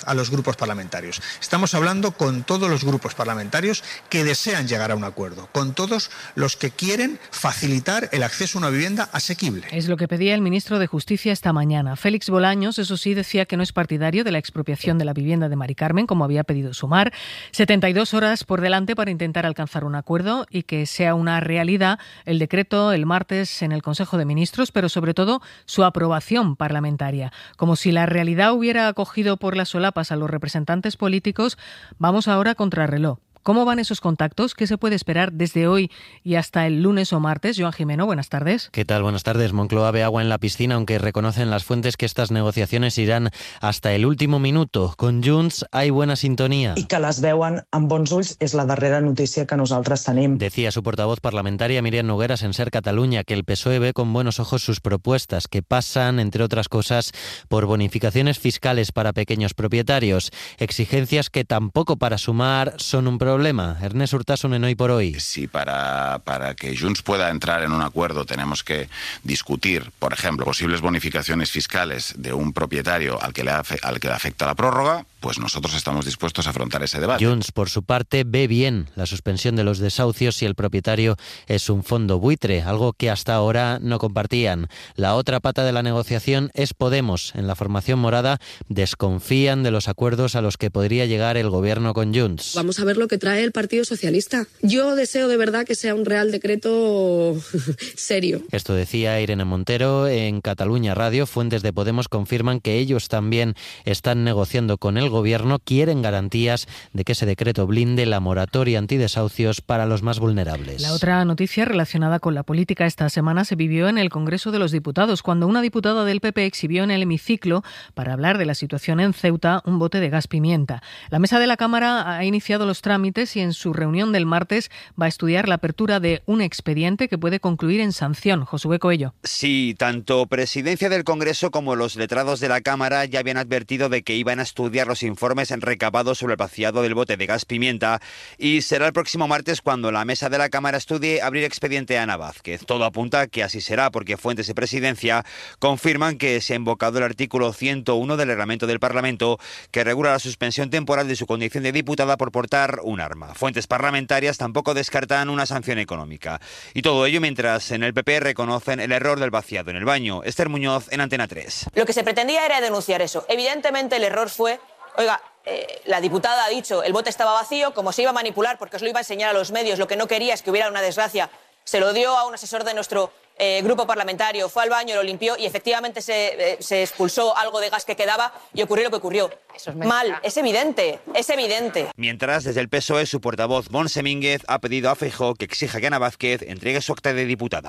a los grupos parlamentarios. Estamos hablando con todos los grupos parlamentarios que desean llegar a un acuerdo, con todos los que quieren facilitar el acceso a una vivienda asequible. Es lo que pedía el ministro de Justicia esta mañana. Félix Bolaños, eso sí, decía que no es partidario de la expropiación de la vivienda de Mari Carmen, como había pedido Sumar. 72 horas por delante para intentar alcanzar un acuerdo y que sea una realidad el decreto el martes en el Consejo de Ministros, pero sobre todo su aprobación parlamentaria. Como si la realidad hubiera acogido por las solapas a los representantes políticos, vamos ahora a contrarreloj. ¿Cómo van esos contactos? ¿Qué se puede esperar desde hoy y hasta el lunes o martes? Joan Jimeno, buenas tardes. ¿Qué tal? Buenas tardes. Moncloa ve agua en la piscina, aunque reconocen las fuentes que estas negociaciones irán hasta el último minuto. Con Junts hay buena sintonía. I que les veuen amb bons ulls és la darrera notícia que nosaltres tenim. Decía su portavoz parlamentaria Míriam Nogueras en Ser Catalunya que el PSOE ve con buenos ojos sus propuestas, que pasan, entre otras cosas, por bonificaciones fiscales para pequeños propietarios, exigencias que tampoco para Sumar son un problema. Ernest Urtasun, Hoy por Hoy. Si para que Junts pueda entrar en un acuerdo tenemos que discutir, por ejemplo, posibles bonificaciones fiscales de un propietario al que le afecta la prórroga, pues nosotros estamos dispuestos a afrontar ese debate. Junts, por su parte, ve bien la suspensión de los desahucios si el propietario es un fondo buitre, algo que hasta ahora no compartían. La otra pata de la negociación es Podemos. En la formación morada desconfían de los acuerdos a los que podría llegar el gobierno con Junts. Vamos a ver lo que trae el Partido Socialista. Yo deseo de verdad que sea un real decreto serio. Esto decía Irene Montero en Catalunya Radio. Fuentes de Podemos confirman que ellos también están negociando con el gobierno, quieren garantías de que ese decreto blinde la moratoria antidesahucios para los más vulnerables. La otra noticia relacionada con la política esta semana se vivió en el Congreso de los Diputados, cuando una diputada del PP exhibió en el hemiciclo, para hablar de la situación en Ceuta, un bote de gas pimienta. La mesa de la Cámara ha iniciado los trámites y en su reunión del martes va a estudiar la apertura de un expediente que puede concluir en sanción. Josué Coello. Sí, tanto Presidencia del Congreso como los letrados de la Cámara ya habían advertido de que iban a estudiar los informes recabados sobre el vaciado del bote de gas pimienta y será el próximo martes cuando la mesa de la Cámara estudie abrir expediente a Ana Vázquez. Todo apunta a que así será porque fuentes de Presidencia confirman que se ha invocado el artículo 101 del reglamento del Parlamento que regula la suspensión temporal de su condición de diputada por portar un arma. Fuentes parlamentarias tampoco descartan una sanción económica. Y todo ello mientras en el PP reconocen el error del vaciado en el baño. Esther Muñoz en Antena 3. Lo que se pretendía era denunciar eso. Evidentemente el error fue, la diputada ha dicho, el bote estaba vacío, como se iba a manipular porque os lo iba a enseñar a los medios, lo que no quería es que hubiera una desgracia, se lo dio a un asesor de nuestro grupo parlamentario, fue al baño, lo limpió y efectivamente se expulsó algo de gas que quedaba y ocurrió lo que ocurrió. Eso es mal, es evidente, es evidente. Mientras, desde el PSOE, su portavoz Montse Mínguez ha pedido a Feijóo que exija que Ana Vázquez entregue su acta de diputada.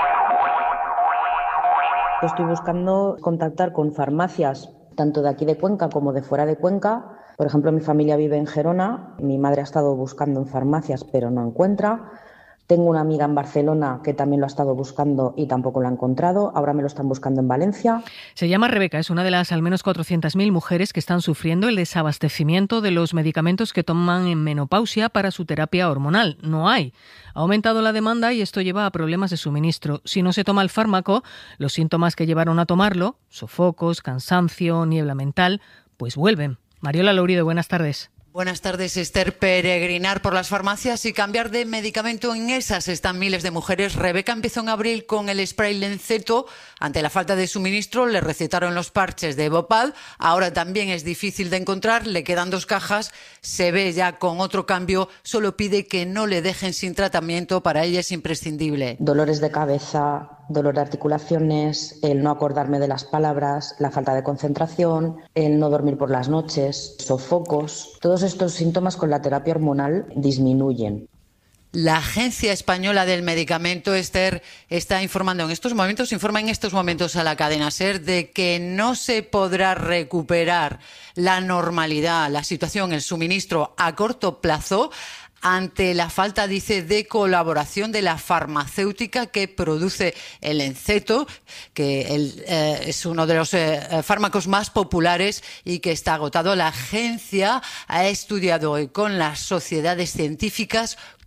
Estoy buscando contactar con farmacias, tanto de aquí de Cuenca como de fuera de Cuenca. Por ejemplo, mi familia vive en Gerona, mi madre ha estado buscando en farmacias pero no encuentra. Tengo una amiga en Barcelona que también lo ha estado buscando y tampoco lo ha encontrado. Ahora me lo están buscando en Valencia. Se llama Rebeca, es una de las al menos 400.000 mujeres que están sufriendo el desabastecimiento de los medicamentos que toman en menopausia para su terapia hormonal. No hay. Ha aumentado la demanda y esto lleva a problemas de suministro. Si no se toma el fármaco, los síntomas que llevaron a tomarlo, sofocos, cansancio, niebla mental, pues vuelven. Mariola Lourido, buenas tardes. Buenas tardes, Esther. Peregrinar por las farmacias y cambiar de medicamento, en esas están miles de mujeres. Rebeca empezó en abril con el spray Lenceto. Ante la falta de suministro le recetaron los parches de Evopal. Ahora también es difícil de encontrar, le quedan 2 cajas. Se ve ya con otro cambio, solo pide que no le dejen sin tratamiento, para ella es imprescindible. Dolores de cabeza, dolor de articulaciones, el no acordarme de las palabras, la falta de concentración, el no dormir por las noches, sofocos. Todos estos síntomas con la terapia hormonal disminuyen. La Agencia Española del Medicamento, Esther, informa en estos momentos a la cadena SER de que no se podrá recuperar la normalidad, la situación, el suministro a corto plazo, ante la falta, dice, de colaboración de la farmacéutica que produce el Lenceto, que es uno de los fármacos más populares y que está agotado. La agencia ha estudiado hoy con las sociedades científicas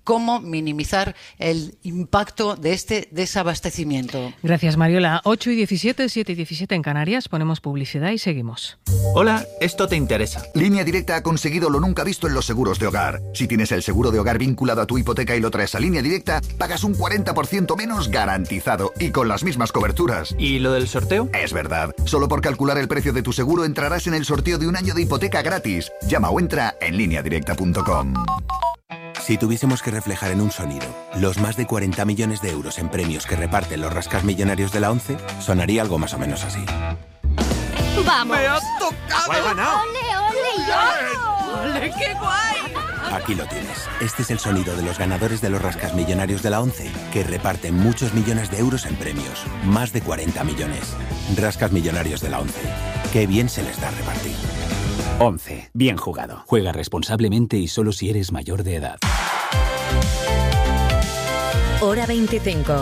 cómo minimizar el impacto de este desabastecimiento. Gracias, Mariola. 8:17, 7:17 en Canarias. Ponemos publicidad y seguimos. Hola, esto te interesa. Línea Directa ha conseguido lo nunca visto en los seguros de hogar. Si tienes el seguro de hogar vinculado a tu hipoteca y lo traes a Línea Directa, pagas un 40% menos garantizado y con las mismas coberturas. ¿Y lo del sorteo? Es verdad. Solo por calcular el precio de tu seguro entrarás en el sorteo de un año de hipoteca gratis. Llama o entra en lineadirecta.com. Si tuviésemos que reflejar en un sonido los más de 40 millones de euros en premios que reparten los rascasmillonarios de la ONCE, sonaría algo más o menos así. ¡Vamos! ¡Me ha tocado! ¡Lo he ganado! ¡Ole, ole! ¡Ole, qué guay! Aquí lo tienes. Este es el sonido de los ganadores de los rascasmillonarios de la ONCE, que reparten muchos millones de euros en premios. Más de 40 millones. Rascasmillonarios de la ONCE. Qué bien se les da repartir. 11. Bien jugado. Juega responsablemente y solo si eres mayor de edad. Hora 25.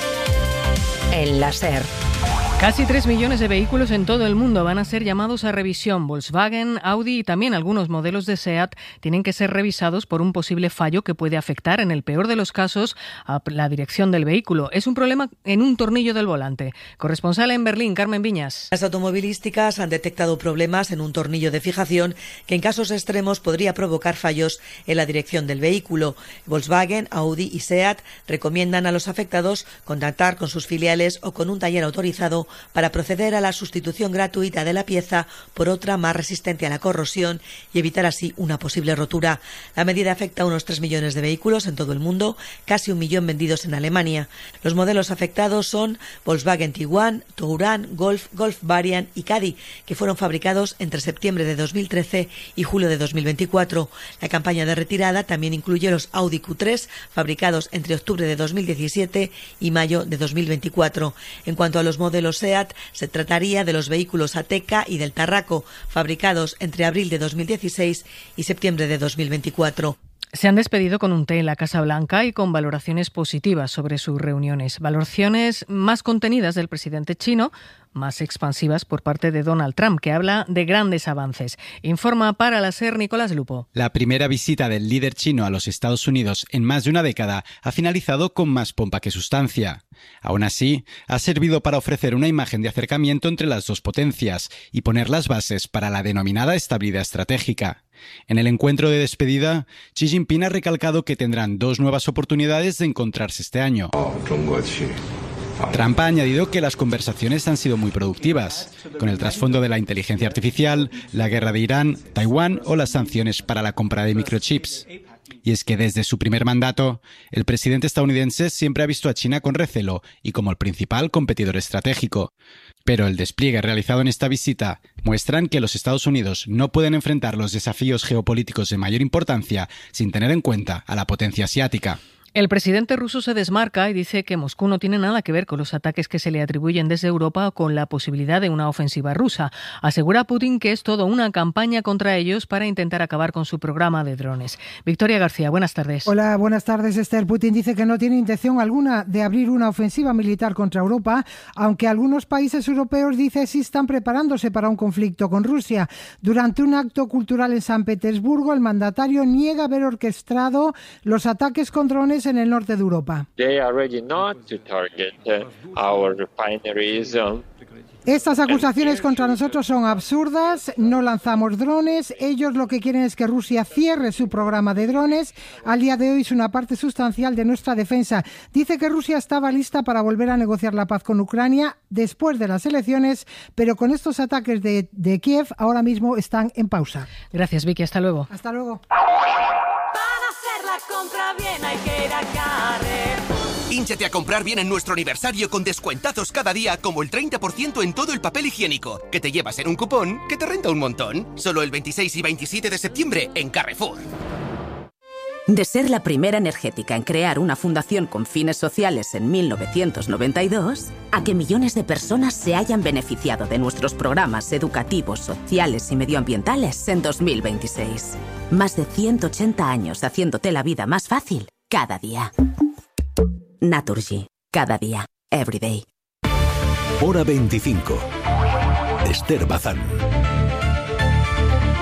En la SER. Casi 3 millones de vehículos en todo el mundo van a ser llamados a revisión. Volkswagen, Audi y también algunos modelos de SEAT tienen que ser revisados por un posible fallo que puede afectar, en el peor de los casos, a la dirección del vehículo. Es un problema en un tornillo del volante. Corresponsal en Berlín, Carmen Viñas. Las automovilísticas han detectado problemas en un tornillo de fijación que en casos extremos podría provocar fallos en la dirección del vehículo. Volkswagen, Audi y SEAT recomiendan a los afectados contactar con sus filiales o con un taller autorizado para proceder a la sustitución gratuita de la pieza por otra más resistente a la corrosión y evitar así una posible rotura. La medida afecta a unos 3 millones de vehículos en todo el mundo, casi 1 millón vendidos en Alemania. Los modelos afectados son Volkswagen Tiguan, Touran, Golf, Golf Variant y Caddy, que fueron fabricados entre septiembre de 2013 y julio de 2024. La campaña de retirada también incluye los Audi Q3, fabricados entre octubre de 2017 y mayo de 2024. En cuanto a los modelos SEAT, se trataría de los vehículos Ateca y del Tarraco, fabricados entre abril de 2016 y septiembre de 2024. Se han despedido con un té en la Casa Blanca y con valoraciones positivas sobre sus reuniones. Valoraciones más contenidas del presidente chino, más expansivas por parte de Donald Trump, que habla de grandes avances. Informa para la SER Nicolás Lupo. La primera visita del líder chino a los Estados Unidos en más de una década ha finalizado con más pompa que sustancia. Aún así, ha servido para ofrecer una imagen de acercamiento entre las dos potencias y poner las bases para la denominada estabilidad estratégica. En el encuentro de despedida, Xi Jinping ha recalcado que tendrán 2 nuevas oportunidades de encontrarse este año. Trump ha añadido que las conversaciones han sido muy productivas, con el trasfondo de la inteligencia artificial, la guerra de Irán, Taiwán o las sanciones para la compra de microchips. Y es que desde su primer mandato, el presidente estadounidense siempre ha visto a China con recelo y como el principal competidor estratégico. Pero el despliegue realizado en esta visita muestran que los Estados Unidos no pueden enfrentar los desafíos geopolíticos de mayor importancia sin tener en cuenta a la potencia asiática. El presidente ruso se desmarca y dice que Moscú no tiene nada que ver con los ataques que se le atribuyen desde Europa o con la posibilidad de una ofensiva rusa. Asegura Putin que es todo una campaña contra ellos para intentar acabar con su programa de drones. Victoria García, buenas tardes. Hola, buenas tardes, Esther. Putin dice que no tiene intención alguna de abrir una ofensiva militar contra Europa, aunque algunos países europeos, dice, sí están preparándose para un conflicto con Rusia. Durante un acto cultural en San Petersburgo, el mandatario niega haber orquestado los ataques con drones en el norte de Europa. Estas acusaciones contra nosotros son absurdas, no lanzamos drones, ellos lo que quieren es que Rusia cierre su programa de drones, al día de hoy es una parte sustancial de nuestra defensa. Dice que Rusia estaba lista para volver a negociar la paz con Ucrania después de las elecciones, pero con estos ataques de Kiev ahora mismo están en pausa. Gracias, Vicky, hasta luego. Hasta luego. Compra bien, hay que ir a Carrefour. Hínchate a comprar bien en nuestro aniversario con descuentazos cada día, como el 30% en todo el papel higiénico, que te llevas en un cupón que te renta un montón. Solo el 26 y 27 de septiembre en Carrefour. De ser la primera energética en crear una fundación con fines sociales en 1992, a que millones de personas se hayan beneficiado de nuestros programas educativos, sociales y medioambientales en 2026. Más de 180 años haciéndote la vida más fácil cada día. Naturgy. Cada día. Every day. Hora 25. Esther Bazán.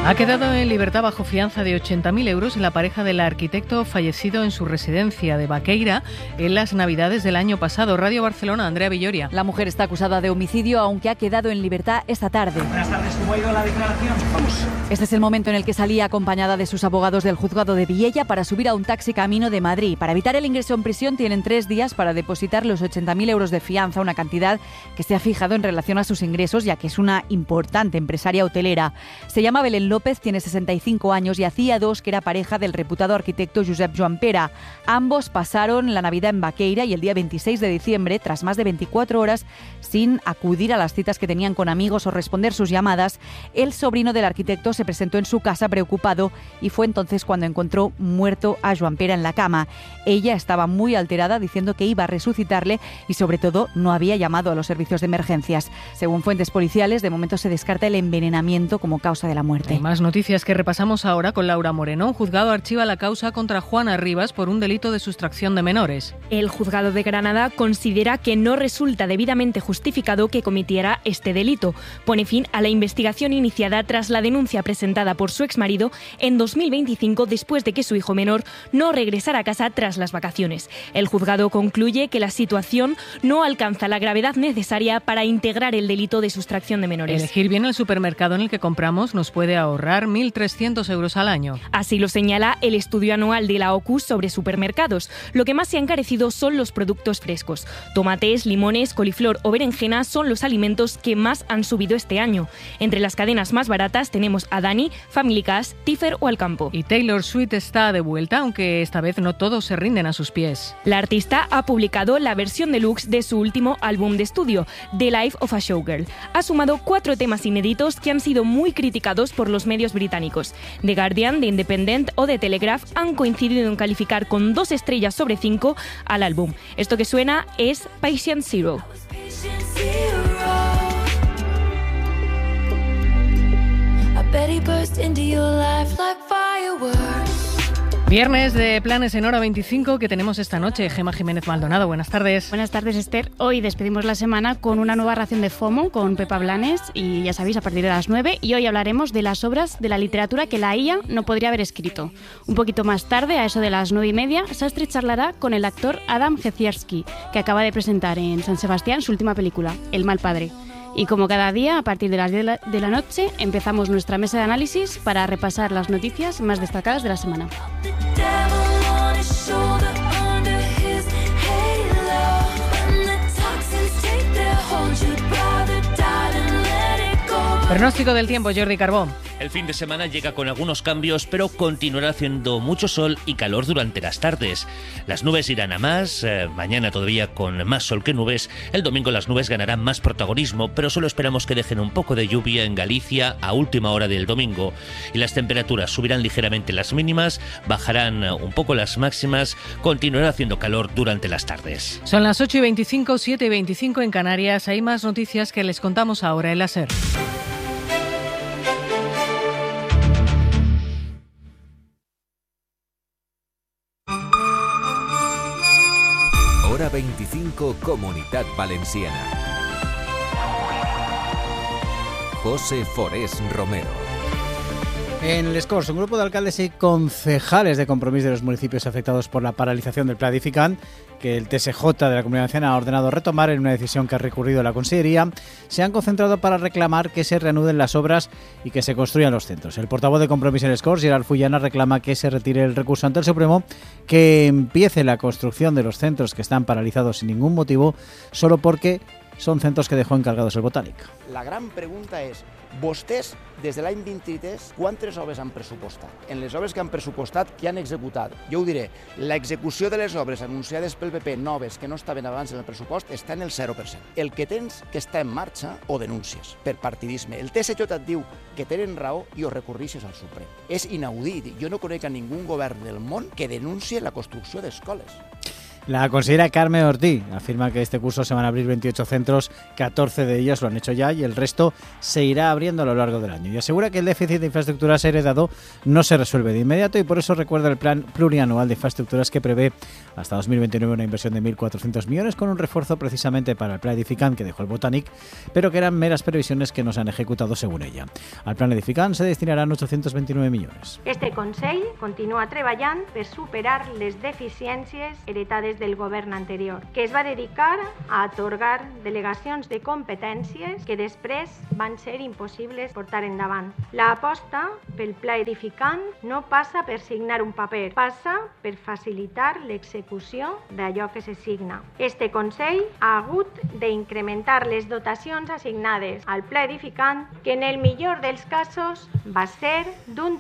Ha quedado en libertad bajo fianza de 80.000 euros en la pareja del arquitecto fallecido en su residencia de Baqueira en las Navidades del año pasado. Radio Barcelona, Andrea Villoria. La mujer está acusada de homicidio, aunque ha quedado en libertad esta tarde. Buenas tardes, ¿cómo ha ido la declaración? Vamos. Este es el momento en el que salía acompañada de sus abogados del juzgado de Viella para subir a un taxi camino de Madrid. Para evitar el ingreso en prisión tienen 3 días para depositar los 80.000 euros de fianza, una cantidad que se ha fijado en relación a sus ingresos, ya que es una importante empresaria hotelera. Se llama Belén López, tiene 65 años y hacía 2 que era pareja del reputado arquitecto Josep Joan Pera. Ambos pasaron la Navidad en Baqueira y el día 26 de diciembre, tras más de 24 horas sin acudir a las citas que tenían con amigos o responder sus llamadas, el sobrino del arquitecto se presentó en su casa preocupado y fue entonces cuando encontró muerto a Joan Pera en la cama. Ella estaba muy alterada, diciendo que iba a resucitarle y sobre todo no había llamado a los servicios de emergencias. Según fuentes policiales, de momento se descarta el envenenamiento como causa de la muerte. Hay más noticias que repasamos ahora con Laura Moreno. Un juzgado archiva la causa contra Juana Rivas por un delito de sustracción de menores. El juzgado de Granada considera que no resulta debidamente justificado que cometiera este delito. Pone fin a la investigación iniciada tras la denuncia presentada por su exmarido en 2025 después de que su hijo menor no regresara a casa tras las vacaciones. El juzgado concluye que la situación no alcanza la gravedad necesaria para integrar el delito de sustracción de menores. Elegir bien el supermercado en el que compramos nos puede ahorrar 1.300 euros al año. Así lo señala el estudio anual de la OCU sobre supermercados. Lo que más se ha encarecido son los productos frescos. Tomates, limones, coliflor o berenjena son los alimentos que más han subido este año. Entre las cadenas más baratas tenemos a Dani, Family Cash, Tifer o Alcampo. Y Taylor Swift está de vuelta, aunque esta vez no todos se rinden a sus pies. La artista ha publicado la versión deluxe de su último álbum de estudio, The Life of a Showgirl. Ha sumado 4 temas inéditos que han sido muy criticados por los medios británicos. The Guardian, The Independent o The Telegraph han coincidido en calificar con 2 estrellas sobre 5 al álbum. Esto que suena es Patient Zero. Viernes de planes en Hora 25 que tenemos esta noche. Gemma Jiménez Maldonado, buenas tardes. Buenas tardes, Esther. Hoy despedimos la semana con una nueva ración de FOMO con Pepa Blanes y ya sabéis, a partir de las 9. Y hoy hablaremos de las obras de la literatura que la IA no podría haber escrito. Un poquito más tarde, a eso de las 9:30, Sastre charlará con el actor Adam Jezierski, que acaba de presentar en San Sebastián su última película, El mal padre. Y como cada día, a partir de las 10 de la noche, empezamos nuestra mesa de análisis para repasar las noticias más destacadas de la semana. Pronóstico del tiempo, Jordi Carbó. El fin de semana llega con algunos cambios, pero continuará haciendo mucho sol y calor durante las tardes. Las nubes irán a más, mañana todavía con más sol que nubes. El domingo las nubes ganarán más protagonismo, pero solo esperamos que dejen un poco de lluvia en Galicia a última hora del domingo. Y las temperaturas subirán ligeramente las mínimas, bajarán un poco las máximas, continuará haciendo calor durante las tardes. Son las 8:25, 7:25 en Canarias. Hay más noticias que les contamos ahora en la SER. Hora 25, Comunitat Valenciana. José Forés Romero. En Les Corts, un grupo de alcaldes y concejales de Compromís de los municipios afectados por la paralización del Pla Edificant, que el TSJ de la Comunidad Valenciana ha ordenado retomar en una decisión que ha recurrido a la Consellería, se han concentrado para reclamar que se reanuden las obras y que se construyan los centros. El portavoz de Compromís en Les Corts, Gerard Fullana, reclama que se retire el recurso ante el Supremo, que empiece la construcción de los centros que están paralizados sin ningún motivo, solo porque són centres que dejó encargados el Botànic. La gran pregunta és, vostès, des de l'any 23, quantes obres han pressupostat? En les obres que han pressupostat, què han executat? Jo ho diré, l'execució de les obres anunciades pel PP noves que no estaven abans en el pressupost està en el 0%. El que tens que està en marxa o denúncies per partidisme. El TSJ et diu que tenen raó i ho recorrixes al Suprem. És inaudit. Jo no conec a ningú govern del món que denuncie la construcció d'escoles. La consejera Carmen Ortiz afirma que este curso se van a abrir 28 centros, 14 de ellos lo han hecho ya y el resto se irá abriendo a lo largo del año. Y asegura que el déficit de infraestructuras heredado no se resuelve de inmediato y por eso recuerda el plan plurianual de infraestructuras que prevé hasta 2029 una inversión de 1.400 millones con un refuerzo precisamente para el plan Edificant que dejó el Botanic, pero que eran meras previsiones que no se han ejecutado según ella. Al plan Edificant se destinarán 829 millones. Este Consell continua treballant per superar les deficiències heretades del govern anterior, que es va dedicar a atorgar delegacions de competències que després van ser impossibles portar endavant. L'aposta pel pla edificant no passa per signar un paper, passa per facilitar l'execució d'allò que se signa. Este Consell ha hagut d'incrementar les dotacions assignades al pla edificant, que en el millor dels casos va ser d'un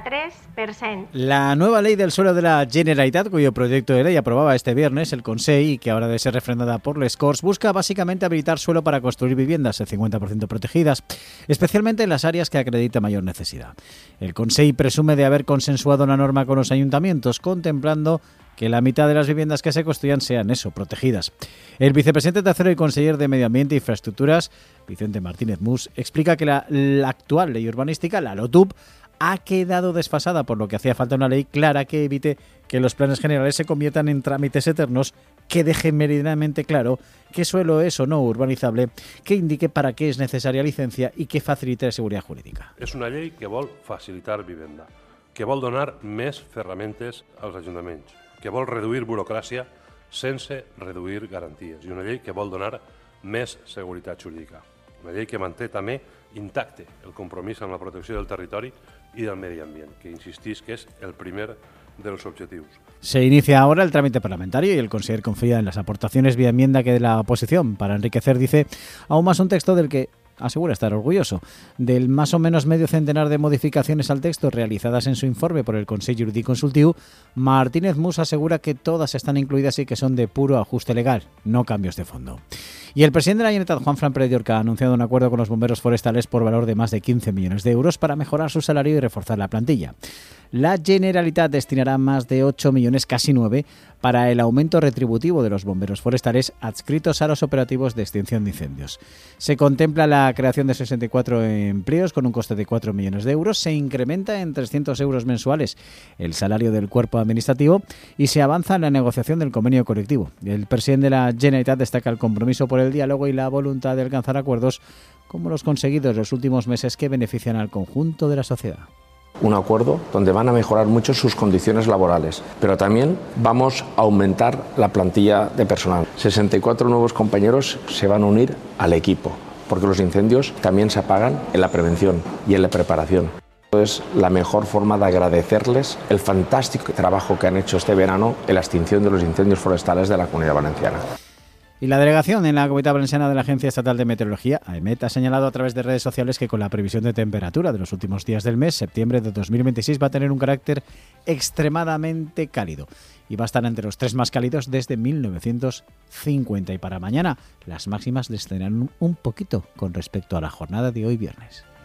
33%. La nueva ley del suelo de la Generalitat, cuyo proyecto de ley aprobaba este viernes el Consell y que ahora debe ser refrendada por les Corts, busca básicamente habilitar suelo para construir viviendas el 50% protegidas, especialmente en las áreas que acredita mayor necesidad. El Consell presume de haber consensuado la norma con los ayuntamientos, contemplando que la mitad de las viviendas que se construyan sean protegidas. El vicepresidente tercero y conseller de Medio Ambiente e Infraestructuras, Vicente Martínez Mus, explica que la actual ley urbanística, la LOTUP, ha quedado desfasada, por lo que hacía falta una ley clara que evite que los planes generales se conviertan en trámites eternos, que deje meridianamente claro qué suelo es o no urbanizable, que indique para qué es necesaria licencia y que facilite la seguridad jurídica. És una llei que vol facilitar vivenda, que vol donar més ferramentes als ajuntaments, que vol reduir burocràcia sense reduir garanties i una llei que vol donar més seguretat jurídica. Una llei que manté també intacte el compromís amb la protecció del territori y del medio ambiente, que insistís que es el primer de los objetivos. Se inicia ahora el trámite parlamentario y el conseller confía en las aportaciones vía enmienda que de la oposición para enriquecer, dice, aún más un texto del que asegura estar orgulloso. Del más o menos medio centenar de modificaciones al texto realizadas en su informe por el Consell Jurídic Consultiu, Martínez Mus asegura que todas están incluidas y que son de puro ajuste legal, no cambios de fondo. Y el presidente de la Generalitat, Juanfran Pérez de Orca, ha anunciado un acuerdo con los bomberos forestales por valor de más de 15 millones de euros para mejorar su salario y reforzar la plantilla. La Generalitat destinará más de 8 millones, casi 9, para el aumento retributivo de los bomberos forestales adscritos a los operativos de extinción de incendios. Se contempla la creación de 64 empleos con un coste de 4 millones de euros, se incrementa en 300 euros mensuales el salario del cuerpo administrativo y se avanza en la negociación del convenio colectivo. El presidente de la Generalitat destaca el compromiso por el diálogo y la voluntad de alcanzar acuerdos como los conseguidos en los últimos meses que benefician al conjunto de la sociedad. Un acuerdo donde van a mejorar mucho sus condiciones laborales, pero también vamos a aumentar la plantilla de personal. 64 nuevos compañeros se van a unir al equipo, porque los incendios también se apagan en la prevención y en la preparación. Es la mejor forma de agradecerles el fantástico trabajo que han hecho este verano en la extinción de los incendios forestales de la Comunidad Valenciana. Y la delegación en la Comunidad Valenciana de la Agencia Estatal de Meteorología, AEMET, ha señalado a través de redes sociales que con la previsión de temperatura de los últimos días del mes, septiembre de 2026 va a tener un carácter extremadamente cálido y va a estar entre los 3 más cálidos desde 1950. Y para mañana las máximas descenderán un poquito con respecto a la jornada de hoy viernes.